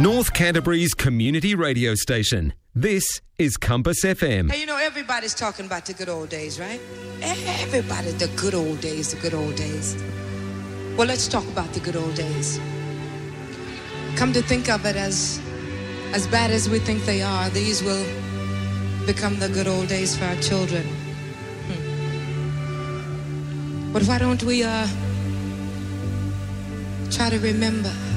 North Canterbury's community radio station. This is Compass FM. Hey, you know, everybody's talking about the good old days, right? Everybody, the good old days, the good old days. Well, let's talk about the good old days. Come to think of it, as bad as we think they are, these will become the good old days for our children. But why don't we try to remember